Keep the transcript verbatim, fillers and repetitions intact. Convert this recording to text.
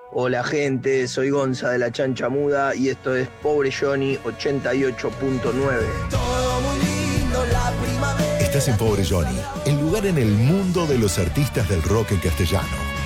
Hola gente, soy Gonza de la Chancha Muda y esto es Pobre Johnny ochenta y ocho punto nueve. Todo muy lindo, la primavera. Estás en Pobre Johnny, el lugar en el mundo de los artistas del rock en castellano.